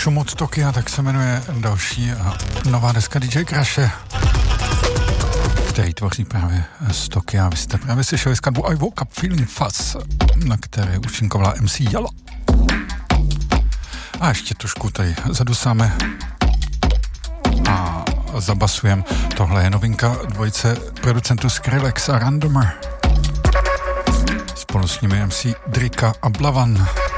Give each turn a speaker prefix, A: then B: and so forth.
A: šum od Tokia, tak se jmenuje další nová deska DJ Crashe, který tvoří právě z Tokia. Vy jste právě slyšeli skladbu I Woke Up Feeling Fuzz, na které účinkovala MC Jala. A ještě trošku tady zadusáme a zabasujeme. Tohle je novinka dvojice producentů Skrillex a Randomer. Spolu s nimi MC Drika a Blavan.